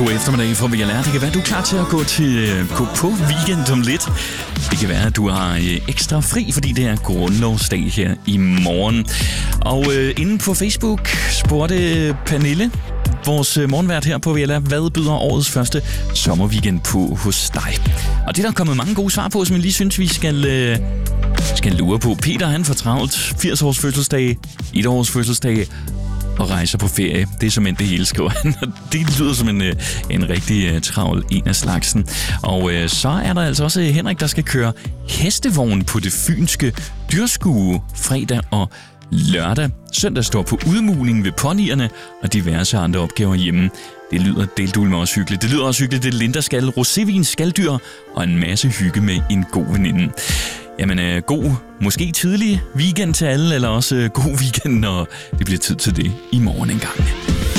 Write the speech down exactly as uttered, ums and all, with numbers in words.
God eftermiddag fra V L R. Det kan være, at du er klar til at gå, til, gå på weekend om lidt. Det kan være, at du har ekstra fri, fordi det er grundlovsdag her i morgen. Og øh, inde på Facebook spurgte Pernille, vores morgenvært her på V L R, hvad byder årets første sommerweekend på hos dig? Og det er der kommet mange gode svar på, som jeg lige synes, vi skal, øh, skal lure på. Peter, han får travlt. firs års fødselsdag, et års fødselsdag og rejser på ferie. Det er simpelthen det hele, skriver han. Det lyder som en, en rigtig uh, travl en af slagsen. Og uh, så er der altså også Henrik, der skal køre hestevogn på det fynske dyrskue fredag og lørdag. Søndag står på udmugning ved ponyerne og diverse andre opgaver hjemme. Det lyder delt med også hyggeligt. Det lyder også hyggeligt. Det er Linda skal, rosévin, skalddyr og en masse hygge med en god veninde. Jamen, øh, god, måske tidlig weekend til alle, eller også øh, god weekend, når det bliver tid til det i morgen engang.